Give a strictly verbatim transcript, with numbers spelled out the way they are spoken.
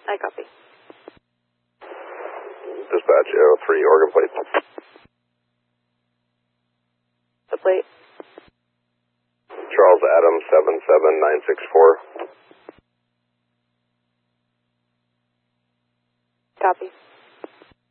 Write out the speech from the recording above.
I copy. Dispatch Aero three, Oregon plate. The plate. Charles Adams seven seven nine six four. Copy.